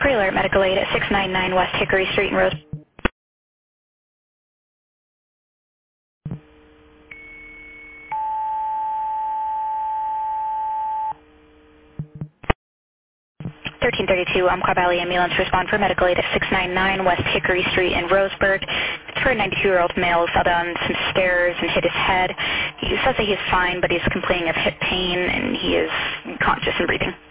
Pre-alert medical aid at 699 West Hickory Street in Rose. 1332 Umpqua Valley Ambulance respond for medical aid at 699 West Hickory Street in Roseburg. It's for a 92-year-old male who fell down some stairs and hit his head. He says that he's fine, but he's complaining of hip pain, and he is conscious and breathing.